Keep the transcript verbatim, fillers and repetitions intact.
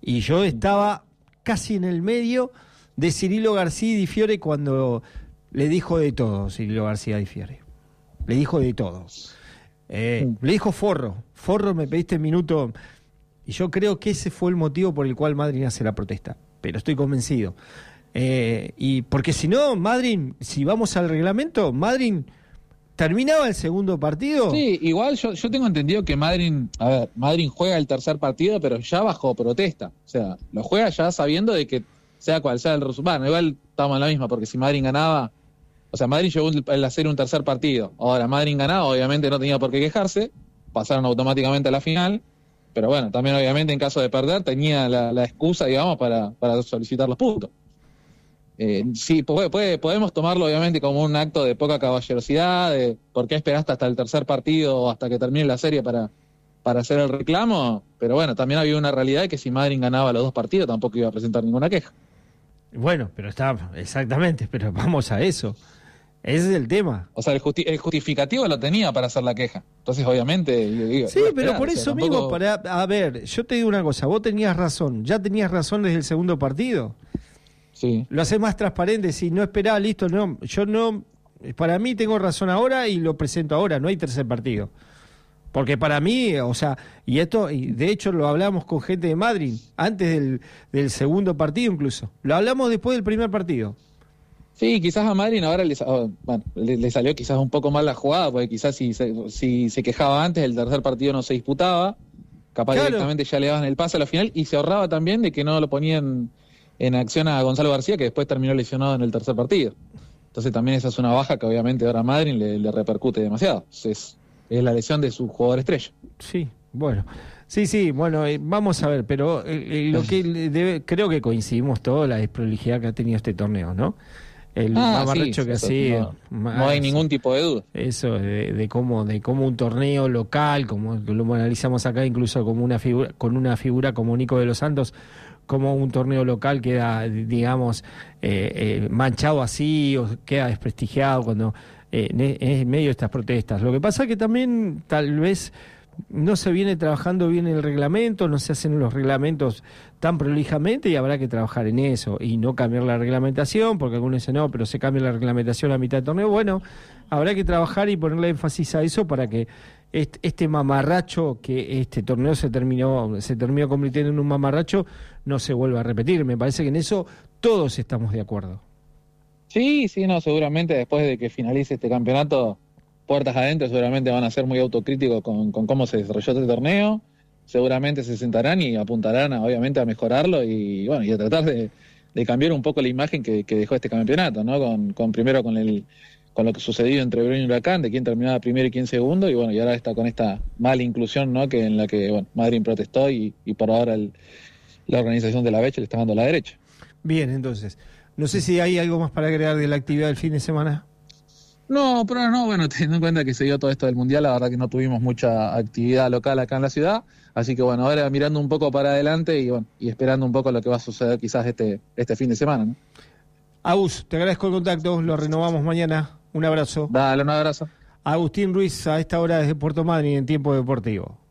Y yo estaba casi en el medio de Cirilo García Di Fiore cuando le dijo de todo, Cirilo García Di Fiore. Le dijo de todo. Eh, sí. Le dijo forro. Forro, me pediste minuto. Y yo creo que ese fue el motivo por el cual Madryn hace la protesta. Pero estoy convencido. Eh, y porque si no, Madryn, si vamos al reglamento, Madryn terminaba el segundo partido. Sí, igual yo, yo tengo entendido que Madryn, a ver, Madryn juega el tercer partido, pero ya bajo protesta. O sea, lo juega ya sabiendo de que sea cual sea el resultado. Bueno, igual estamos en la misma, porque si Madryn ganaba, o sea, Madryn llegó a hacer un tercer partido. Ahora, Madryn ganaba, obviamente no tenía por qué quejarse, pasaron automáticamente a la final, pero bueno, también obviamente en caso de perder tenía la, la excusa, digamos, para, para solicitar los puntos. Eh, sí, puede, puede, podemos tomarlo obviamente como un acto de poca caballerosidad, de por qué esperaste hasta el tercer partido o hasta que termine la serie para, para hacer el reclamo, pero bueno, también había una realidad de que si Madryn ganaba los dos partidos tampoco iba a presentar ninguna queja. Bueno, pero está, exactamente, pero vamos a eso. Ese es el tema. O sea, el, justi- el justificativo lo tenía para hacer la queja. Entonces, obviamente... Digo, sí, pero esperar, por eso o sea, mismo, tampoco... para, a ver, yo te digo una cosa, vos tenías razón, ya tenías razón desde el segundo partido. Sí. Lo haces más transparente, si no esperaba, listo, no, yo no, para mí tengo razón ahora y lo presento ahora, no hay tercer partido. Porque para mí, o sea, y esto, y de hecho lo hablamos con gente de Madryn, antes del, del segundo partido incluso, lo hablamos después del primer partido. Sí, quizás a Madryn ahora le, bueno, le, le salió quizás un poco mal la jugada, porque quizás si se, si se quejaba antes, el tercer partido no se disputaba, capaz claro. Directamente ya le daban el pase a la final, y se ahorraba también de que no lo ponían en acción a Gonzalo García, que después terminó lesionado en el tercer partido. Entonces también esa es una baja que obviamente ahora a Madryn le, le repercute demasiado. Es, es la lesión de su jugador estrella. Sí, bueno. Sí, sí, bueno, eh, vamos a ver, pero eh, lo que debe, creo que coincidimos todos, la desprolijidad que ha tenido este torneo, ¿no? El ah, mamarracho sí, que ha sido. No, no hay ningún tipo de duda. Eso, de, de cómo de cómo un torneo local, como lo analizamos acá, incluso como una figura, con una figura como Nico de los Santos, como un torneo local queda, digamos, eh, eh, manchado así o queda desprestigiado cuando eh, en medio de estas protestas. Lo que pasa es que también tal vez no se viene trabajando bien el reglamento, no se hacen los reglamentos tan prolijamente y habrá que trabajar en eso y no cambiar la reglamentación, porque algunos dicen no, pero se cambia la reglamentación a mitad del torneo. Bueno, habrá que trabajar y ponerle énfasis a eso para que este, este mamarracho que este torneo se terminó se terminó convirtiendo en un mamarracho no se vuelva a repetir. Me parece que en eso todos estamos de acuerdo. Sí, sí, no, seguramente después de que finalice este campeonato, puertas adentro seguramente van a ser muy autocríticos con, con cómo se desarrolló este torneo, seguramente se sentarán y apuntarán a, obviamente a mejorarlo y bueno y a tratar de, de cambiar un poco la imagen que, que dejó este campeonato, ¿no? Con, con primero con el con lo que sucedió entre Bruno y Huracán, de quién terminaba primero y quién segundo, y bueno, y ahora está con esta mala inclusión, ¿no? Que en la que bueno, Madryn protestó y, y por ahora el, la organización de la Beche le está dando la derecha. Bien, entonces, no sé si hay algo más para agregar de la actividad del fin de semana. No, pero no, bueno, teniendo en cuenta que se dio todo esto del Mundial, la verdad que no tuvimos mucha actividad local acá en la ciudad, así que bueno, ahora mirando un poco para adelante y bueno, y esperando un poco lo que va a suceder quizás este, este fin de semana, ¿no? Agus, te agradezco el contacto, lo renovamos mañana, un abrazo. Dale, un abrazo. Agustín Ruiz a esta hora desde Puerto Madryn en Tiempo Deportivo.